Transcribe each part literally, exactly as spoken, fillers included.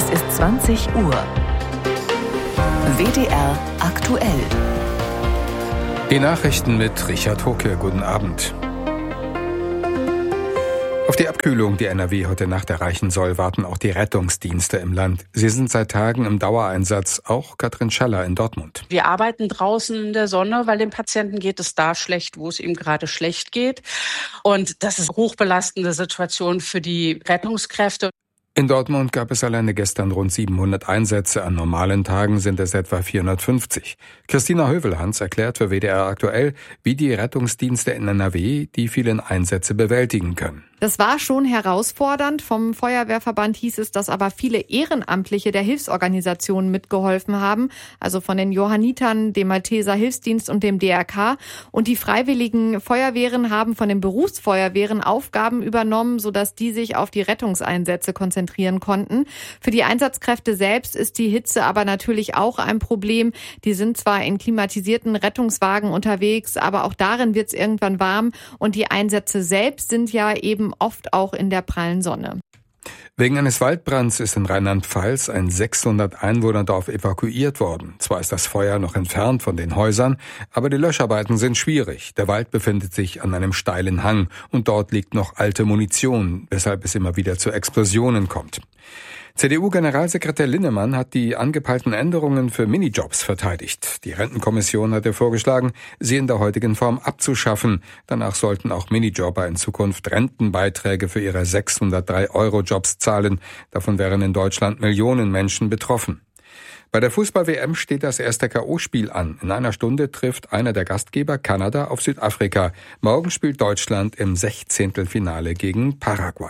Es ist zwanzig Uhr. W D R aktuell. Die Nachrichten mit Richard Hocke. Guten Abend. Auf die Abkühlung, die N R W heute Nacht erreichen soll, warten auch die Rettungsdienste im Land. Sie sind seit Tagen im Dauereinsatz, auch Katrin Schaller in Dortmund. Wir arbeiten draußen in der Sonne, weil dem Patienten geht es da schlecht, wo es ihm gerade schlecht geht. Und das ist eine hochbelastende Situation für die Rettungskräfte. In Dortmund gab es alleine gestern rund siebenhundert Einsätze. An normalen Tagen sind es etwa vierhundertfünfzig. Christina Hövelhans erklärt für W D R aktuell, wie die Rettungsdienste in N R W die vielen Einsätze bewältigen können. Das war schon herausfordernd. Vom Feuerwehrverband hieß es, dass aber viele Ehrenamtliche der Hilfsorganisationen mitgeholfen haben, also von den Johannitern, dem Malteser Hilfsdienst und dem D R K. Und die freiwilligen Feuerwehren haben von den Berufsfeuerwehren Aufgaben übernommen, sodass die sich auf die Rettungseinsätze konzentrieren konnten. Für die Einsatzkräfte selbst ist die Hitze aber natürlich auch ein Problem. Die sind zwar in klimatisierten Rettungswagen unterwegs, aber auch darin wird es irgendwann warm. Und die Einsätze selbst sind ja eben oft auch in der prallen Sonne. Wegen eines Waldbrands ist in Rheinland-Pfalz ein sechshundert Einwohnerdorf evakuiert worden. Zwar ist das Feuer noch entfernt von den Häusern, aber die Löscharbeiten sind schwierig. Der Wald befindet sich an einem steilen Hang und dort liegt noch alte Munition, weshalb es immer wieder zu Explosionen kommt. C D U-Generalsekretär Linnemann hat die angepeilten Änderungen für Minijobs verteidigt. Die Rentenkommission hatte vorgeschlagen, sie in der heutigen Form abzuschaffen. Danach sollten auch Minijobber in Zukunft Rentenbeiträge für ihre sechshundertdrei Euro Jobs zahlen. Davon wären in Deutschland Millionen Menschen betroffen. Bei der Fußball-W M steht das erste K O-Spiel an. In einer Stunde trifft einer der Gastgeber, Kanada, auf Südafrika. Morgen spielt Deutschland im Sechzehntelfinale gegen Paraguay.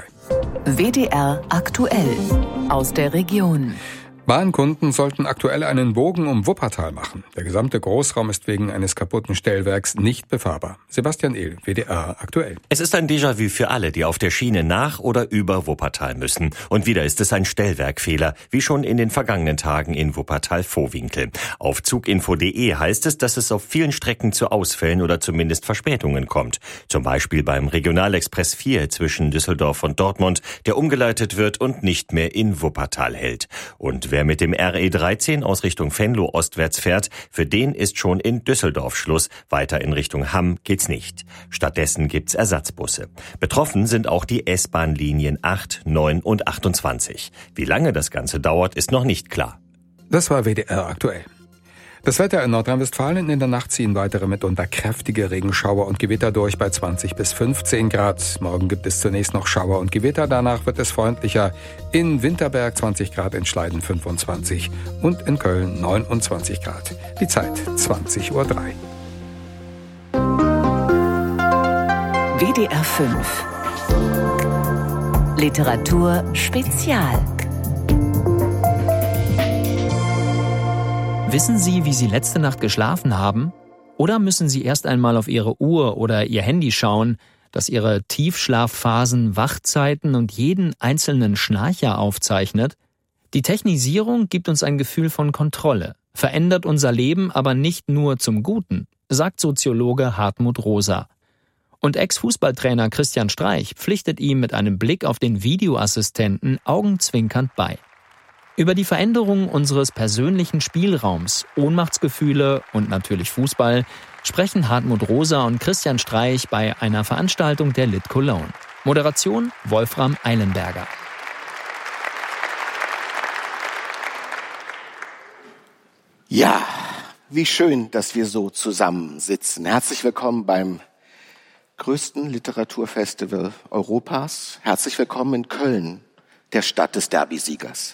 W D R aktuell aus der Region. Bahnkunden sollten aktuell einen Bogen um Wuppertal machen. Der gesamte Großraum ist wegen eines kaputten Stellwerks nicht befahrbar. Sebastian Ehl, W D R aktuell. Es ist ein Déjà-vu für alle, die auf der Schiene nach oder über Wuppertal müssen. Und wieder ist es ein Stellwerkfehler, wie schon in den vergangenen Tagen in Wuppertal-Vohwinkel. Auf zuginfo punkt de heißt es, dass es auf vielen Strecken zu Ausfällen oder zumindest Verspätungen kommt. Zum Beispiel beim Regionalexpress vier zwischen Düsseldorf und Dortmund, der umgeleitet wird und nicht mehr in Wuppertal hält. Und wer mit dem R E dreizehn aus Richtung Venlo ostwärts fährt, für den ist schon in Düsseldorf Schluss. Weiter in Richtung Hamm geht's nicht. Stattdessen gibt's Ersatzbusse. Betroffen sind auch die S-Bahn-Linien acht, neun und achtundzwanzig. Wie lange das Ganze dauert, ist noch nicht klar. Das war W D R aktuell. Das Wetter in Nordrhein-Westfalen: in der Nacht ziehen weitere mitunter kräftige Regenschauer und Gewitter durch bei zwanzig bis fünfzehn Grad. Morgen gibt es zunächst noch Schauer und Gewitter, danach wird es freundlicher. In Winterberg zwanzig Grad, in Schleiden fünfundzwanzig und in Köln neunundzwanzig Grad. Die Zeit zwanzig Uhr drei. W D R fünf Literatur Spezial. Wissen Sie, wie Sie letzte Nacht geschlafen haben? Oder müssen Sie erst einmal auf Ihre Uhr oder Ihr Handy schauen, das Ihre Tiefschlafphasen, Wachzeiten und jeden einzelnen Schnarcher aufzeichnet? Die Technisierung gibt uns ein Gefühl von Kontrolle, verändert unser Leben aber nicht nur zum Guten, sagt Soziologe Hartmut Rosa. Und Ex-Fußballtrainer Christian Streich pflichtet ihm mit einem Blick auf den Videoassistenten augenzwinkernd bei. Über die Veränderung unseres persönlichen Spielraums, Ohnmachtsgefühle und natürlich Fußball sprechen Hartmut Rosa und Christian Streich bei einer Veranstaltung der Lit Cologne. Moderation Wolfram Eilenberger. Ja, wie schön, dass wir so zusammensitzen. Herzlich willkommen beim größten Literaturfestival Europas. Herzlich willkommen in Köln, der Stadt des Derby-Siegers.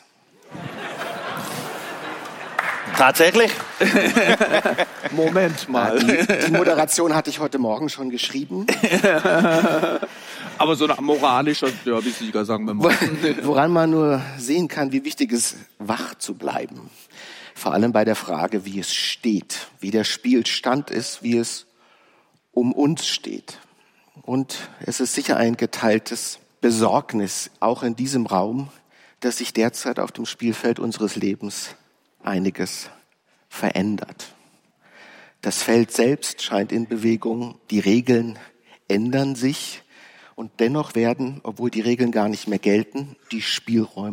Tatsächlich? Moment mal. Die, die Moderation hatte ich heute Morgen schon geschrieben. Aber so ein moralischer Derby-Sieger, sagen wir mal. Woran man nur sehen kann, wie wichtig es ist, wach zu bleiben. Vor allem bei der Frage, wie es steht, wie der Spielstand ist, wie es um uns steht. Und es ist sicher ein geteiltes Besorgnis, auch in diesem Raum, dass sich derzeit auf dem Spielfeld unseres Lebens einiges verändert. Das Feld selbst scheint in Bewegung, die Regeln ändern sich und dennoch werden, obwohl die Regeln gar nicht mehr gelten, die Spielräume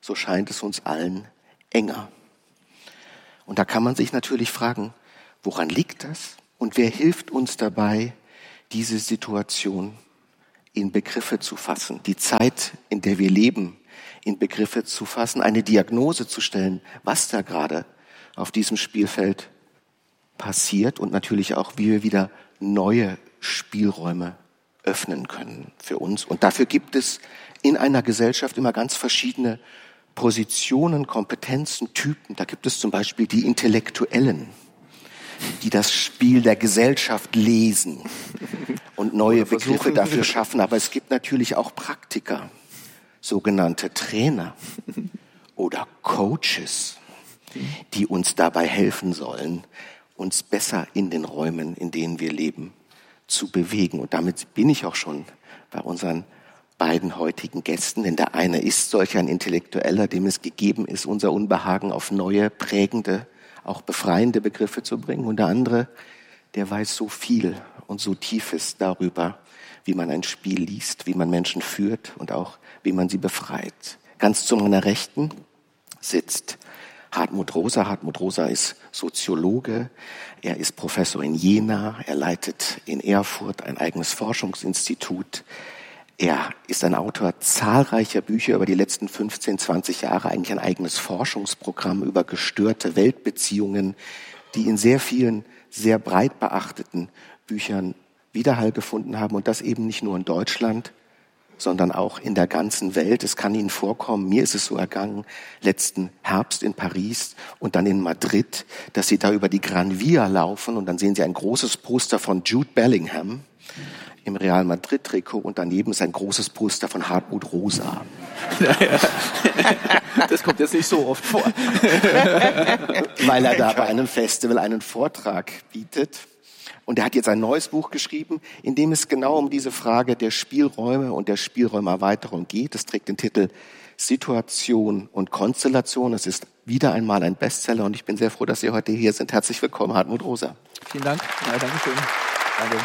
so scheint es uns allen enger. Und da kann man sich natürlich fragen, woran liegt das? Und wer hilft uns dabei, diese Situation in Begriffe zu fassen, die Zeit, in der wir leben, in Begriffe zu fassen, eine Diagnose zu stellen, was da gerade auf diesem Spielfeld passiert und natürlich auch, wie wir wieder neue Spielräume öffnen können für uns. Und dafür gibt es in einer Gesellschaft immer ganz verschiedene Positionen, Kompetenzen, Typen. Da gibt es zum Beispiel die Intellektuellen, die das Spiel der Gesellschaft lesen und neue Begriffe dafür schaffen. Aber es gibt natürlich auch Praktiker, sogenannte Trainer oder Coaches, die uns dabei helfen sollen, uns besser in den Räumen, in denen wir leben, zu bewegen. Und damit bin ich auch schon bei unseren beiden heutigen Gästen, denn der eine ist solch ein Intellektueller, dem es gegeben ist, unser Unbehagen auf neue, prägende, auch befreiende Begriffe zu bringen. Und der andere, der weiß so viel und so Tiefes darüber, wie man ein Spiel liest, wie man Menschen führt und auch wie man sie befreit. Ganz zu meiner Rechten sitzt Hartmut Rosa. Hartmut Rosa ist Soziologe, er ist Professor in Jena, er leitet in Erfurt ein eigenes Forschungsinstitut. Er ist ein Autor zahlreicher Bücher über die letzten fünfzehn, zwanzig Jahre, eigentlich ein eigenes Forschungsprogramm über gestörte Weltbeziehungen, die in sehr vielen, sehr breit beachteten Büchern Widerhall gefunden haben. Und das eben nicht nur in Deutschland, sondern auch in der ganzen Welt. Es kann Ihnen vorkommen, mir ist es so ergangen, letzten Herbst in Paris und dann in Madrid, dass Sie da über die Gran Via laufen und dann sehen Sie ein großes Poster von Jude Bellingham im Real Madrid-Trikot und daneben ist ein großes Poster von Hartmut Rosa. Das kommt jetzt nicht so oft vor. Weil er da bei einem Festival einen Vortrag bietet. Und er hat jetzt ein neues Buch geschrieben, in dem es genau um diese Frage der Spielräume und der Spielräumerweiterung geht. Es trägt den Titel Situation und Konstellation. Es ist wieder einmal ein Bestseller und ich bin sehr froh, dass Sie heute hier sind. Herzlich willkommen, Hartmut Rosa. Vielen Dank. Ja, danke schön. Danke.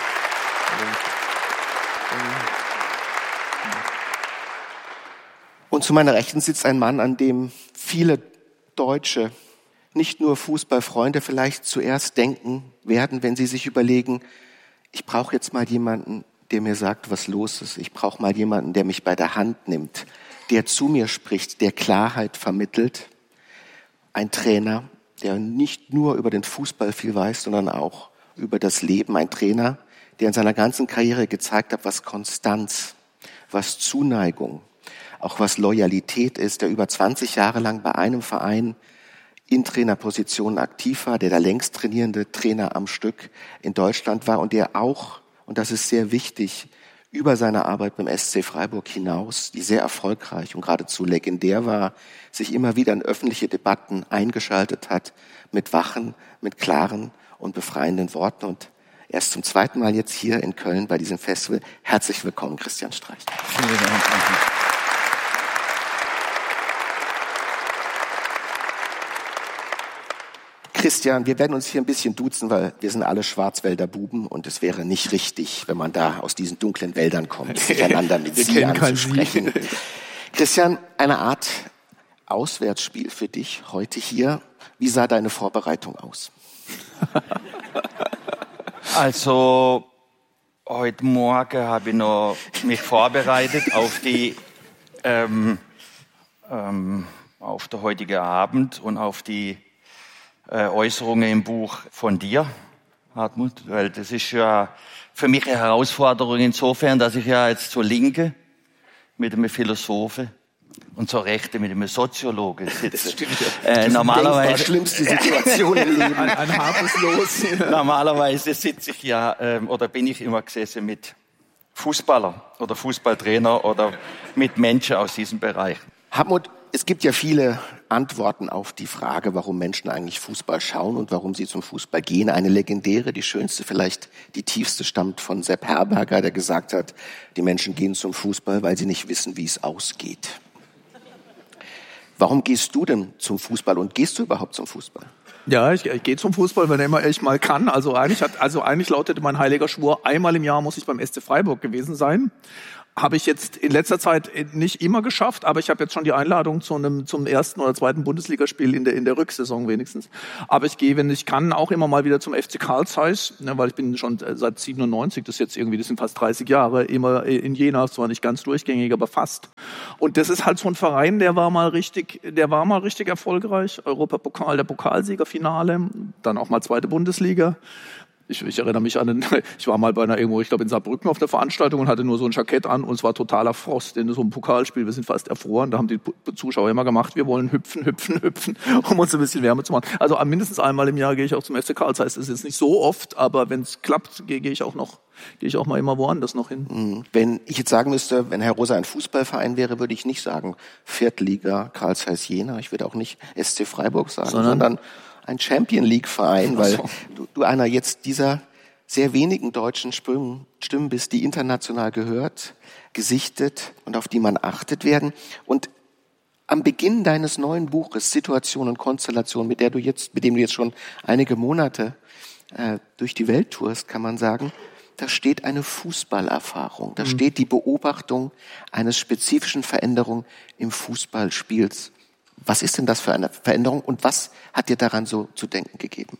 Und zu meiner Rechten sitzt ein Mann, an dem viele Deutsche, nicht nur Fußballfreunde, vielleicht zuerst denken werden, wenn sie sich überlegen, ich brauche jetzt mal jemanden, der mir sagt, was los ist. Ich brauche mal jemanden, der mich bei der Hand nimmt, der zu mir spricht, der Klarheit vermittelt. Ein Trainer, der nicht nur über den Fußball viel weiß, sondern auch über das Leben. Ein Trainer, der in seiner ganzen Karriere gezeigt hat, was Konstanz, was Zuneigung, auch was Loyalität ist, der über zwanzig Jahre lang bei einem Verein in Trainerpositionen aktiv war, der der längst trainierende Trainer am Stück in Deutschland war und der auch, und das ist sehr wichtig, über seine Arbeit beim S C Freiburg hinaus, die sehr erfolgreich und geradezu legendär war, sich immer wieder in öffentliche Debatten eingeschaltet hat, mit wachen, mit klaren und befreienden Worten. Und erst zum zweiten Mal jetzt hier in Köln bei diesem Festival. Herzlich willkommen, Christian Streich. Vielen Dank. Christian, wir werden uns hier ein bisschen duzen, weil wir sind alle Schwarzwälder Buben und es wäre nicht richtig, wenn man da aus diesen dunklen Wäldern kommt, sich einander mit Sie anzusprechen. Christian, eine Art Auswärtsspiel für dich heute hier. Wie sah deine Vorbereitung aus? Also, heute Morgen habe ich noch mich vorbereitet auf die, ähm, ähm, auf den heutigen Abend und auf die Äußerungen im Buch von dir, Hartmut, weil das ist ja für mich eine Herausforderung insofern, dass ich ja jetzt zur Linke mit einem Philosophen und zur Rechte mit einem Soziologe sitze. Das stimmt ja. Äh, normalerweise die schlimmste Situation im Leben. Ein, ein hartes Los. Normalerweise sitze ich ja ähm, oder bin ich immer gesessen mit Fußballer oder Fußballtrainer oder mit Menschen aus diesem Bereich. Hartmut, es gibt ja viele Antworten auf die Frage, warum Menschen eigentlich Fußball schauen und warum sie zum Fußball gehen. Eine legendäre, die schönste, vielleicht die tiefste, stammt von Sepp Herberger, der gesagt hat, die Menschen gehen zum Fußball, weil sie nicht wissen, wie es ausgeht. Warum gehst du denn zum Fußball und gehst du überhaupt zum Fußball? Ja, ich, ich gehe zum Fußball, wenn immer ich mal kann. Also eigentlich, hat, also eigentlich lautete mein heiliger Schwur, einmal im Jahr muss ich beim S C Freiburg gewesen sein. habe ich jetzt in letzter Zeit nicht immer geschafft, aber ich habe jetzt schon die Einladung zu einem zum ersten oder zweiten Bundesligaspiel in der in der Rücksaison wenigstens. Aber ich gehe, wenn ich kann, auch immer mal wieder zum F C Carl Zeiss, ne, weil ich bin schon seit siebenundneunzig, das ist jetzt irgendwie, das sind fast dreißig Jahre, immer in Jena, zwar nicht ganz durchgängig, aber fast. Und das ist halt so ein Verein, der war mal richtig, der war mal richtig erfolgreich. Europapokal, der Pokalsiegerfinale, dann auch mal zweite Bundesliga. Ich, ich erinnere mich an, einen, ich war mal bei einer irgendwo, ich glaube in Saarbrücken auf der Veranstaltung und hatte nur so ein Jackett an und es war totaler Frost in so einem Pokalspiel. Wir sind fast erfroren. Da haben die Zuschauer immer gemacht, wir wollen hüpfen, hüpfen, hüpfen, um uns ein bisschen Wärme zu machen. Also mindestens einmal im Jahr gehe ich auch zum F C Carl. Das heißt, es ist jetzt nicht so oft, aber wenn es klappt, gehe, gehe ich auch noch, gehe ich auch mal immer woanders noch hin. Wenn ich jetzt sagen müsste, wenn Herr Rosa ein Fußballverein wäre, würde ich nicht sagen Viertliga, Carl Zeiss Jena. Ich würde auch nicht S C Freiburg sagen, sondern, sondern ein Champion League Verein, weil so. du, du einer jetzt dieser sehr wenigen deutschen Stimmen, Stimmen bist, die international gehört, gesichtet und auf die man achtet werden. Und am Beginn deines neuen Buches Situation und Konstellation, mit der du jetzt, mit dem du jetzt schon einige Monate äh, durch die Welt tourst, kann man sagen, da steht eine Fußballerfahrung, da mhm. steht die Beobachtung eines spezifischen Veränderung im Fußballspiels. Was ist denn das für eine Veränderung und was hat dir daran so zu denken gegeben?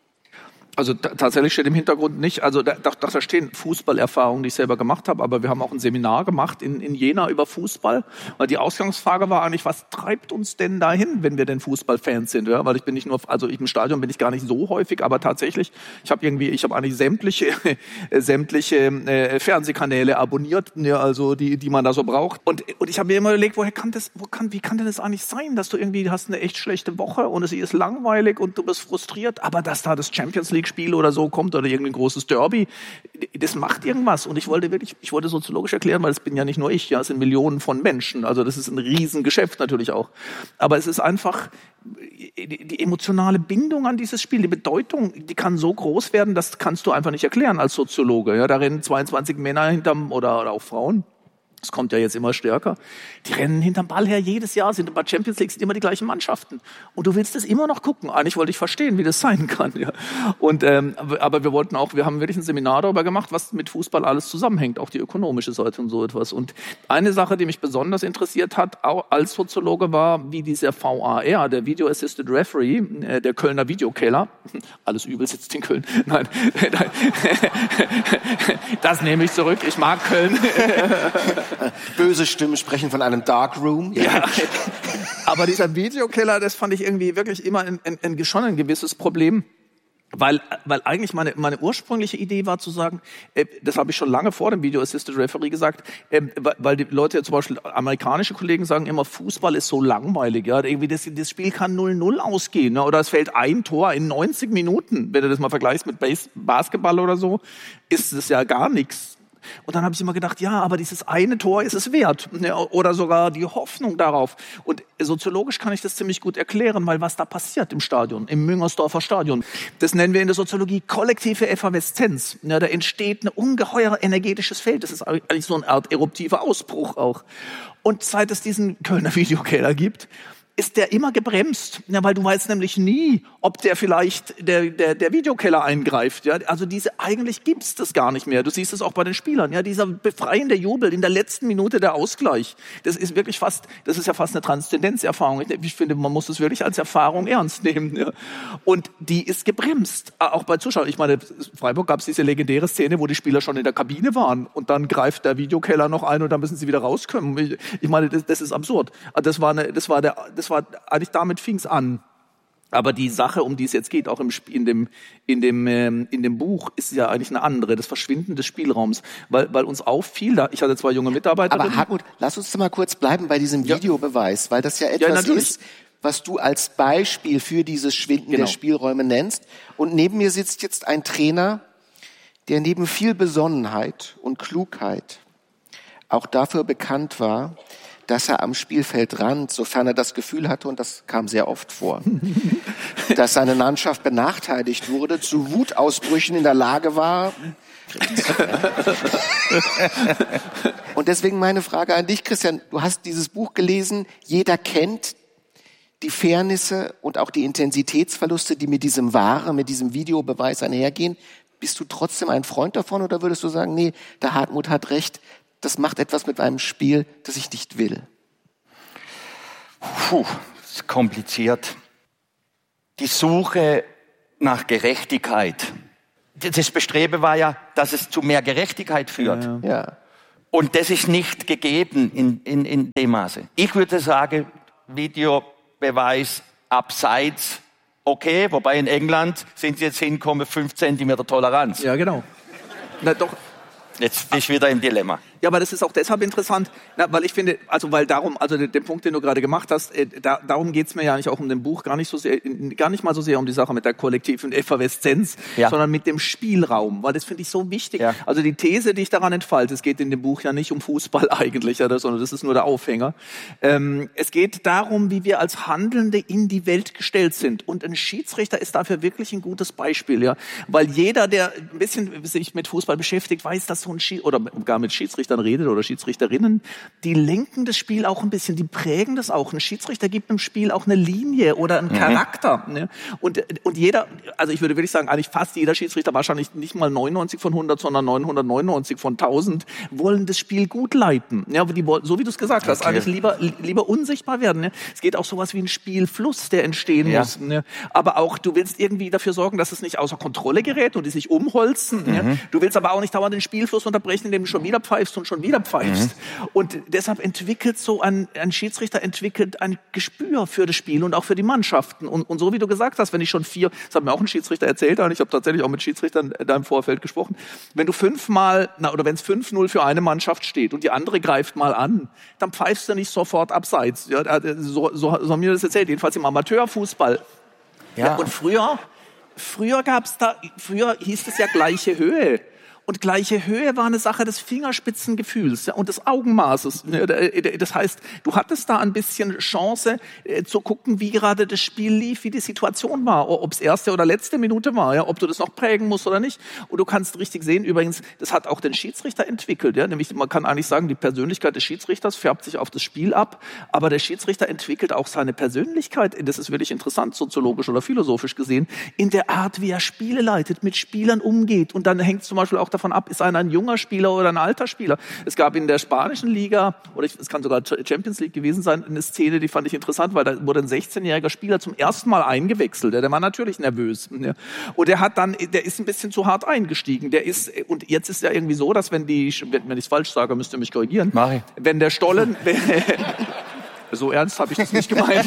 Also t- tatsächlich steht im Hintergrund nicht, also da, da, da stehen Fußballerfahrungen, die ich selber gemacht habe, aber wir haben auch ein Seminar gemacht in, in Jena über Fußball, weil die Ausgangsfrage war eigentlich, was treibt uns denn dahin, wenn wir denn Fußballfans sind, ja? Weil ich bin nicht nur, also ich, im Stadion bin ich gar nicht so häufig, aber tatsächlich, ich habe irgendwie, ich habe eigentlich sämtliche sämtliche äh, Fernsehkanäle abonniert, ja, also die die man da so braucht und und ich habe mir immer überlegt, woher kann das, wo kann, wie kann denn das eigentlich sein, dass du irgendwie hast eine echt schlechte Woche und es ist langweilig und du bist frustriert, aber dass da das Champions League Spiel oder so kommt oder irgendein großes Derby, das macht irgendwas. Und ich wollte wirklich, ich wollte soziologisch erklären, weil es bin ja nicht nur ich, ja, es sind Millionen von Menschen. Also das ist ein Riesengeschäft natürlich auch. Aber es ist einfach die, die emotionale Bindung an dieses Spiel, die Bedeutung, die kann so groß werden, das kannst du einfach nicht erklären als Soziologe. Ja, da rennen zweiundzwanzig Männer hinterm oder, oder auch Frauen. Das kommt ja jetzt immer stärker. Die rennen hinterm Ball her jedes Jahr, sind bei Champions League sind immer die gleichen Mannschaften. Und du willst das immer noch gucken. Eigentlich wollte ich verstehen, wie das sein kann. Ja. Und ähm, aber wir wollten auch, wir haben wirklich ein Seminar darüber gemacht, was mit Fußball alles zusammenhängt, auch die ökonomische Seite und so etwas. Und eine Sache, die mich besonders interessiert hat, auch als Soziologe, war, wie dieser V A R, der Video Assisted Referee, äh, der Kölner Videokeller, alles übel sitzt in Köln. Nein, das nehme ich zurück. Ich mag Köln. Böse Stimmen sprechen von einem Darkroom. Ja. Ja. Aber dieser Videokeller, das fand ich irgendwie wirklich immer ein, ein, ein, schon ein gewisses Problem. Weil, weil eigentlich meine, meine ursprüngliche Idee war zu sagen, äh, das habe ich schon lange vor dem Video Assisted Referee gesagt, äh, weil die Leute, zum Beispiel amerikanische Kollegen sagen immer, Fußball ist so langweilig, ja, irgendwie das, das Spiel kann null null ausgehen, ne? Oder es fällt ein Tor in neunzig Minuten, wenn du das mal vergleichst mit Base, Basketball oder so, ist es ja gar nichts. Und dann habe ich immer gedacht, ja, aber dieses eine Tor ist es wert. Oder sogar die Hoffnung darauf. Und soziologisch kann ich das ziemlich gut erklären, weil was da passiert im Stadion, im Müngersdorfer Stadion, das nennen wir in der Soziologie kollektive Efferveszenz. Ja, da entsteht ein ungeheuer energetisches Feld. Das ist eigentlich so eine Art eruptiver Ausbruch auch. Und seit es diesen Kölner Videokeller gibt, ist der immer gebremst, ja, weil du weißt nämlich nie, ob der vielleicht der der der Videokeller eingreift, ja, also diese eigentlich gibt's das gar nicht mehr. Du siehst es auch bei den Spielern, ja, dieser befreiende Jubel in der letzten Minute, der Ausgleich, das ist wirklich fast, das ist ja fast eine Transzendenzerfahrung. Ich, ich finde, man muss es wirklich als Erfahrung ernst nehmen, ja. Und die ist gebremst, auch bei Zuschauern. Ich meine, in Freiburg gab's diese legendäre Szene, wo die Spieler schon in der Kabine waren und dann greift der Videokeller noch ein und dann müssen sie wieder rauskommen. Ich, ich meine, das, das ist absurd. Das war eine, das war der, das war eigentlich damit fing's an. Aber die Sache, um die es jetzt geht, auch im, in dem in dem ähm, in dem Buch, ist ja eigentlich eine andere, das Verschwinden des Spielraums, weil weil uns auffiel, da ich hatte zwei junge Mitarbeiter. Aber Hartmut, lass uns mal kurz bleiben bei diesem Videobeweis, ja. Weil das ja etwas ja, ist, was du als Beispiel für dieses Schwinden genau. der Spielräume nennst. Und neben mir sitzt jetzt ein Trainer, der neben viel Besonnenheit und Klugheit auch dafür bekannt war, dass er am Spielfeldrand, sofern er das Gefühl hatte, und das kam sehr oft vor, dass seine Mannschaft benachteiligt wurde, zu Wutausbrüchen in der Lage war. Und deswegen meine Frage an dich, Christian. Du hast dieses Buch gelesen. Jeder kennt die Fairnisse und auch die Intensitätsverluste, die mit diesem Wahre, mit diesem Videobeweis einhergehen. Bist du trotzdem ein Freund davon oder würdest du sagen, nee, der Hartmut hat recht, das macht etwas mit einem Spiel, das ich nicht will? Puh, das ist kompliziert. Die Suche nach Gerechtigkeit. Das Bestreben war ja, dass es zu mehr Gerechtigkeit führt. Ja. Ja. Und das ist nicht gegeben in, in, in dem Maße. Ich würde sagen, Videobeweis abseits, okay, wobei in England sind sie jetzt hinkommen, fünf Zentimeter Toleranz. Ja, genau. Na doch. Jetzt bin ich wieder im Dilemma. Ja, aber das ist auch deshalb interessant, na, weil ich finde, also weil darum, also den, den Punkt, den du gerade gemacht hast, äh, da, darum geht's mir ja nicht auch um den Buch, gar nicht so sehr, gar nicht mal so sehr um die Sache mit der kollektiven Efferveszenz, ja. sondern mit dem Spielraum, weil das finde ich so wichtig. Ja. Also die These, die ich daran entfalte, es geht in dem Buch ja nicht um Fußball eigentlich, oder, sondern das ist nur der Aufhänger. Ähm, es geht darum, wie wir als Handelnde in die Welt gestellt sind, und ein Schiedsrichter ist dafür wirklich ein gutes Beispiel, ja, weil jeder, der ein bisschen sich mit Fußball beschäftigt, weiß, dass so ein Schie- oder gar mit Schiedsrichter redet oder Schiedsrichterinnen, die lenken das Spiel auch ein bisschen, die prägen das auch. Ein Schiedsrichter gibt im Spiel auch eine Linie oder einen mhm. Charakter. Ne? Und, und jeder, also ich würde wirklich sagen, eigentlich fast jeder Schiedsrichter, wahrscheinlich nicht mal neunundneunzig von hundert, sondern neunhundertneunundneunzig von tausend, wollen das Spiel gut leiten. Ja, aber die, so wie du es gesagt hast, okay. eigentlich lieber, lieber unsichtbar werden. Ne? Es geht auch sowas wie ein Spielfluss, der entstehen ja. muss. Ne? Aber auch, du willst irgendwie dafür sorgen, dass es nicht außer Kontrolle gerät und die sich umholzen. Mhm. Ne? Du willst aber auch nicht dauernd den Spielfluss unterbrechen, indem du schon wieder pfeifst und schon wieder pfeifst. Mhm. Und deshalb entwickelt so ein, ein Schiedsrichter entwickelt ein Gespür für das Spiel und auch für die Mannschaften. Und, und so wie du gesagt hast, wenn ich schon vier, das hat mir auch ein Schiedsrichter erzählt, und ich habe tatsächlich auch mit Schiedsrichtern da im Vorfeld gesprochen, wenn du fünfmal, na, oder wenn es fünf null für eine Mannschaft steht und die andere greift mal an, dann pfeifst du nicht sofort abseits. Ja, so, so, so haben mir das erzählt, jedenfalls im Amateurfußball. Ja. Ja, und früher, früher gab's da, früher hieß es ja gleiche Höhe. Und gleiche Höhe war eine Sache des Fingerspitzengefühls, ja, und des Augenmaßes. Das heißt, du hattest da ein bisschen Chance äh, zu gucken, wie gerade das Spiel lief, wie die Situation war, ob es erste oder letzte Minute war, ja, ob du das noch prägen musst oder nicht. Und du kannst richtig sehen, übrigens, das hat auch den Schiedsrichter entwickelt. Ja, nämlich, man kann eigentlich sagen, die Persönlichkeit des Schiedsrichters färbt sich auf das Spiel ab, aber der Schiedsrichter entwickelt auch seine Persönlichkeit, das ist wirklich interessant, soziologisch oder philosophisch gesehen, in der Art, wie er Spiele leitet, mit Spielern umgeht. Und dann hängt zum Beispiel auch davon ab, ist einer ein junger Spieler oder ein alter Spieler. Es gab in der spanischen Liga, oder ich, es kann sogar Champions League gewesen sein, eine Szene, die fand ich interessant, weil da wurde ein sechzehnjähriger Spieler zum ersten Mal eingewechselt. Der war natürlich nervös. Und der hat dann, der ist ein bisschen zu hart eingestiegen. Der ist, und jetzt ist ja irgendwie so, dass wenn die, wenn ich es falsch sage, müsst ihr mich korrigieren. Mach ich. Wenn der Stollen, so ernst habe ich das nicht gemeint.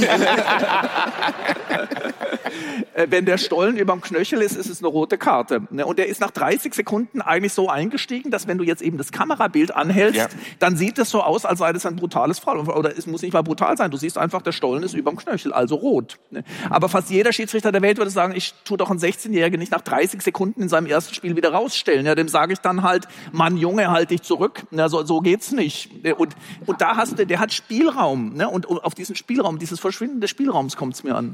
Wenn der Stollen überm Knöchel ist, ist es eine rote Karte. Und der ist nach dreißig Sekunden eigentlich so eingestiegen, dass wenn du jetzt eben das Kamerabild anhältst, ja. dann sieht es so aus, als sei das ein brutales Foul. Oder es muss nicht mal brutal sein. Du siehst einfach, der Stollen ist überm Knöchel, also rot. Aber fast jeder Schiedsrichter der Welt würde sagen, ich tue doch einen sechzehnjährigen nicht nach dreißig Sekunden in seinem ersten Spiel wieder rausstellen. Ja, dem sage ich dann halt, Mann, Junge, halt dich zurück. Ja, so, so geht's nicht. Und, und da hast du, der hat Spielraum. Ne? Und auf diesen Spielraum, dieses Verschwinden des Spielraums kommt es mir an.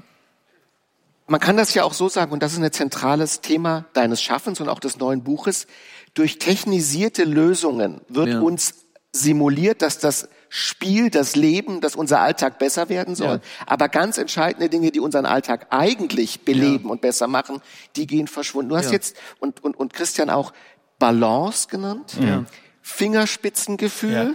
Man kann das ja auch so sagen, und das ist ein zentrales Thema deines Schaffens und auch des neuen Buches. Durch technisierte Lösungen wird ja. uns simuliert, dass das Spiel, das Leben, dass unser Alltag besser werden soll. Ja. Aber ganz entscheidende Dinge, die unseren Alltag eigentlich beleben ja. und besser machen, die gehen verschwunden. Du hast ja. jetzt, und, und, und Christian auch, Balance genannt, ja. Fingerspitzengefühl. Ja.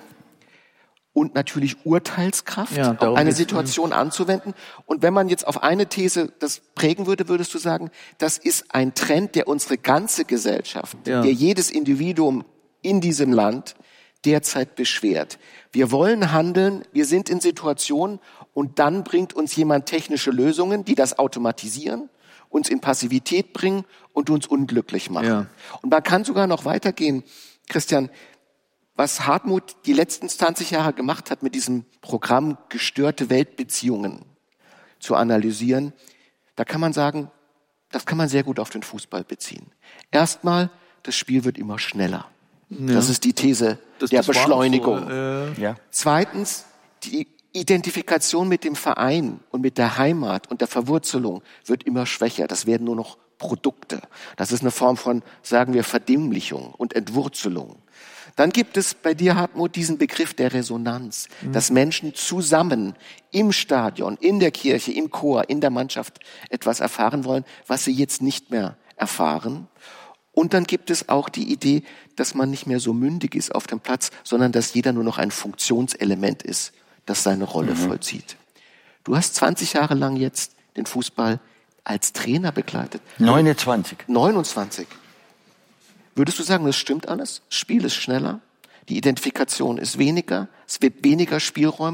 Und natürlich Urteilskraft, ja, auch eine Situation anzuwenden. Und wenn man jetzt auf eine These das prägen würde, würdest du sagen, das ist ein Trend, der unsere ganze Gesellschaft, ja. der jedes Individuum in diesem Land derzeit beschwert. Wir wollen handeln, wir sind in Situationen und dann bringt uns jemand technische Lösungen, die das automatisieren, uns in Passivität bringen und uns unglücklich machen. Ja. Und man kann sogar noch weitergehen, Christian, was Hartmut die letzten zwanzig Jahre gemacht hat, mit diesem Programm gestörte Weltbeziehungen zu analysieren, da kann man sagen, das kann man sehr gut auf den Fußball beziehen. Erstmal, das Spiel wird immer schneller. Ja. Das ist die These das, der das Beschleunigung. So, äh, ja. Zweitens, die Identifikation mit dem Verein und mit der Heimat und der Verwurzelung wird immer schwächer. Das werden nur noch Produkte. Das ist eine Form von, sagen wir, Verdinglichung und Entwurzelung. Dann gibt es bei dir, Hartmut, diesen Begriff der Resonanz, mhm. dass Menschen zusammen im Stadion, in der Kirche, im Chor, in der Mannschaft etwas erfahren wollen, was sie jetzt nicht mehr erfahren. Und dann gibt es auch die Idee, dass man nicht mehr so mündig ist auf dem Platz, sondern dass jeder nur noch ein Funktionselement ist, das seine Rolle mhm. vollzieht. Du hast zwanzig Jahre lang jetzt den Fußball als Trainer begleitet. neunundzwanzig. neunundzwanzig. Würdest du sagen, das stimmt alles? Das Spiel ist schneller, die Identifikation ist weniger, es wird weniger Spielräume.